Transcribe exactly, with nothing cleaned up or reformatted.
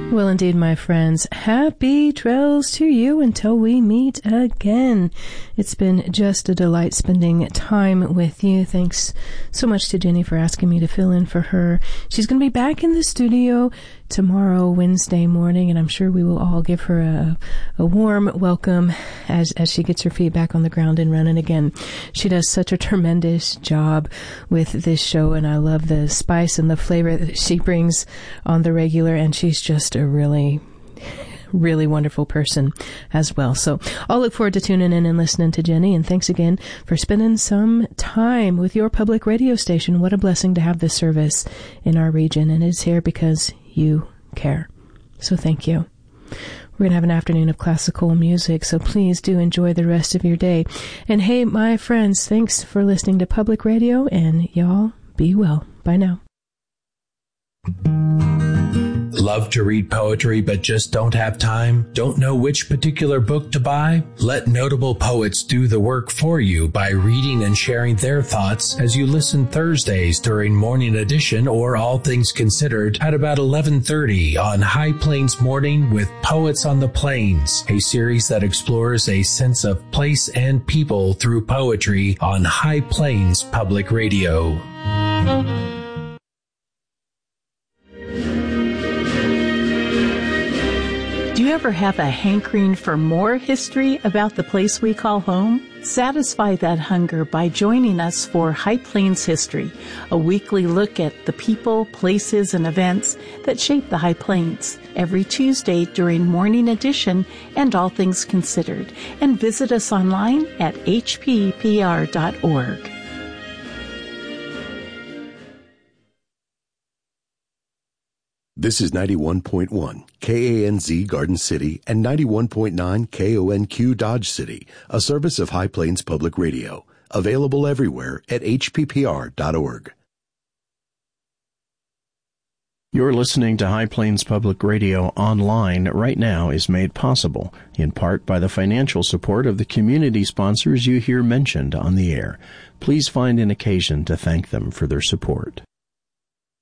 Well, indeed, my friends, happy trails to you until we meet again. It's been just a delight spending time with you. Thanks so much to Jenny for asking me to fill in for her. She's going to be back in the studio tomorrow, Wednesday morning, and I'm sure we will all give her a, a warm welcome as, as she gets her feet back on the ground and running again. She does such a tremendous job with this show, and I love the spice and the flavor that she brings on the regular, and she's just a really, really wonderful person as well. So I'll look forward to tuning in and listening to Jenny, and thanks again for spending some time with your public radio station. What a blessing to have this service in our region, and it's here because you care. So thank you. We're going to have an afternoon of classical music, so please do enjoy the rest of your day. And hey, my friends, thanks for listening to Public Radio, and y'all be well. Bye now. Love to read poetry but just don't have time? Don't know which particular book to buy? Let notable poets do the work for you by reading and sharing their thoughts as you listen Thursdays during Morning Edition or All Things Considered at about eleven thirty on High Plains Morning with Poets on the Plains, a series that explores a sense of place and people through poetry on High Plains Public Radio. Do you ever have a hankering for more history about the place we call home? Satisfy that hunger by joining us for High Plains History, a weekly look at the people, places, and events that shape the High Plains, every Tuesday during Morning Edition and All Things Considered. And visit us online at h p p r dot org. This is ninety-one point one K A N Z Garden City and ninety-one point nine K O N Q Dodge City, a service of High Plains Public Radio. Available everywhere at h p p r dot org. You're listening to High Plains Public Radio online right now is made possible, in part by the financial support of the community sponsors you hear mentioned on the air. Please find an occasion to thank them for their support.